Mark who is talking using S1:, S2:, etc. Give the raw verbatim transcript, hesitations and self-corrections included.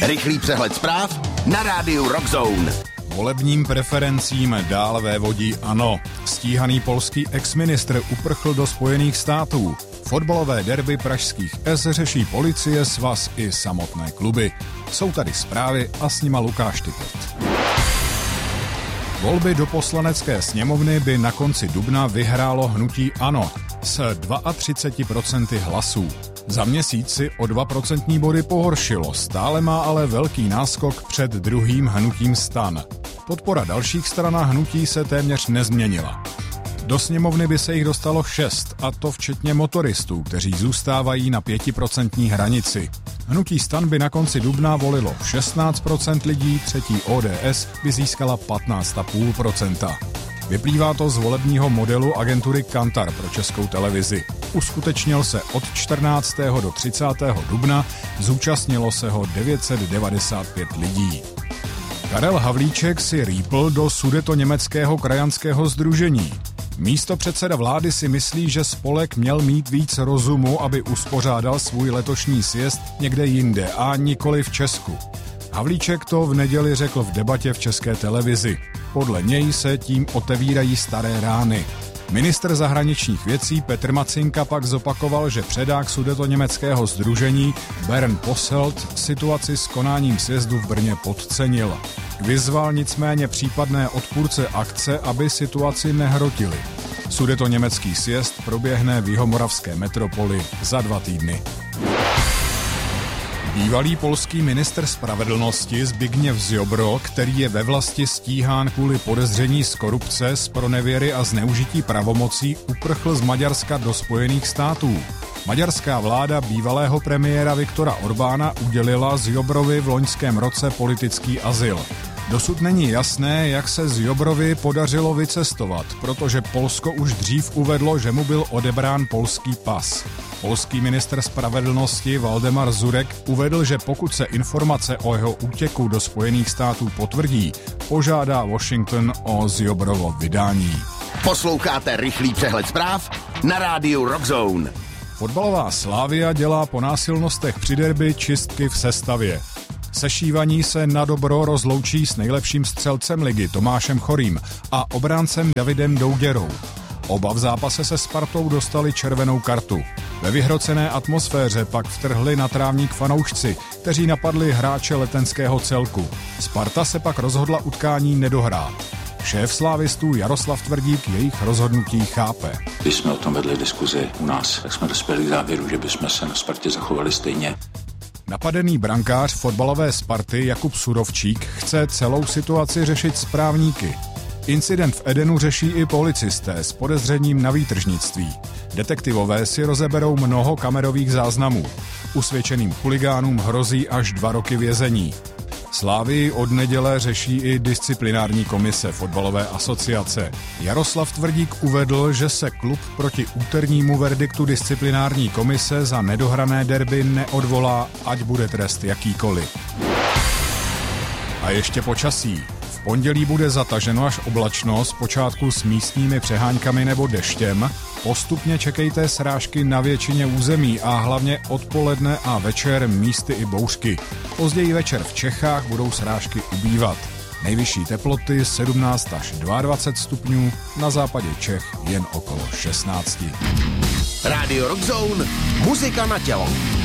S1: Rychlý přehled zpráv na rádiu Rock Zone.
S2: Volebním preferencím dál vévodí ANO. Stíhaný polský exministr uprchl do Spojených států. Fotbalové derby pražských S řeší policie, svaz i samotné kluby. Jsou tady zprávy a s nima Lukáš Typert. Volby do poslanecké sněmovny by na konci dubna vyhrálo hnutí ANO s třiceti dvěma procenty hlasů. Za měsíc si o dva procentní body pohoršilo, stále má ale velký náskok před druhým hnutím STAN. Podpora dalších stran a hnutí se téměř nezměnila. Do sněmovny by se jich dostalo šest, a to včetně motoristů, kteří zůstávají na pětiprocentní hranici. Hnutí STAN by na konci dubna volilo šestnáct procent lidí, třetí O D S by získala patnáct celá pět procenta. Vyplývá to z volebního modelu agentury Kantar pro Českou televizi. Uskutečnil se od čtrnáctého do třicátého dubna, zúčastnilo se ho devět set devadesát pět lidí. Karel Havlíček si rýpl do Sudetoněmeckého krajanského sdružení. Místopředseda vlády si myslí, že spolek měl mít víc rozumu, aby uspořádal svůj letošní sjezd někde jinde a nikoli v Česku. Havlíček to v neděli řekl v debatě v České televizi. Podle něj se tím otevírají staré rány. Ministr zahraničních věcí Petr Macinka pak zopakoval, že předák Sudetoněmeckého sdružení Bernd Posselt situaci s konáním sjezdu v Brně podcenil. Vyzval nicméně případné odpůrce akce, aby situaci nehrotili. Sudetoněmecký sjezd proběhne v jihomoravské metropoli za dva týdny. Bývalý polský ministr spravedlnosti Zbigněv Ziobro, který je ve vlasti stíhán kvůli podezření z korupce, zpronevěry a zneužití pravomocí, uprchl z Maďarska do Spojených států. Maďarská vláda bývalého premiéra Viktora Orbána udělila Ziobrovi v loňském roce politický azyl. Dosud není jasné, jak se Ziobrovi podařilo vycestovat, protože Polsko už dřív uvedlo, že mu byl odebrán polský pas. Polský ministr spravedlnosti Valdemar Zurek uvedl, že pokud se informace o jeho útěku do Spojených států potvrdí, požádá Washington o Ziobrovo vydání.
S1: Posloucháte rychlý přehled zpráv na rádiu Rock Zone.
S2: Fotbalová Slavia dělá po násilnostech při derby čistky v sestavě. Sešívaní se na dobro rozloučí s nejlepším střelcem ligy Tomášem Chorým a obráncem Davidem Douděrou. Oba v zápase se Spartou dostali červenou kartu. Ve vyhrocené atmosféře pak vtrhli na trávník fanoušci, kteří napadli hráče letenského celku. Sparta se pak rozhodla utkání nedohrát. Šéf slávistů Jaroslav Tvrdík jejich rozhodnutí chápe.
S3: Když jsme o tom vedli diskuzi u nás, tak jsme dospěli k závěru, že bychom se na Spartě zachovali stejně.
S2: Napadený brankář fotbalové Sparty Jakub Surovčík chce celou situaci řešit s právníky. Incident v Edenu řeší i policisté s podezřením na výtržnictví. Detektivové si rozeberou mnoho kamerových záznamů. Usvědčeným chuligánům hrozí až dva roky vězení. Slávii od neděle řeší i disciplinární komise fotbalové asociace. Jaroslav Tvrdík uvedl, že se klub proti úternímu verdiktu disciplinární komise za nedohrané derby neodvolá, ať bude trest jakýkoliv. A ještě počasí. V pondělí bude zataženo až oblačno, zpočátku s místními přeháňkami nebo deštěm. Postupně čekejte srážky na většině území a hlavně odpoledne a večer místy i bouřky. Později večer v Čechách budou srážky ubývat. Nejvyšší teploty sedmnáct až dvacet dva stupňů, na západě Čech jen okolo šestnáct.
S1: Radio Rock Zone, muzika na tělo.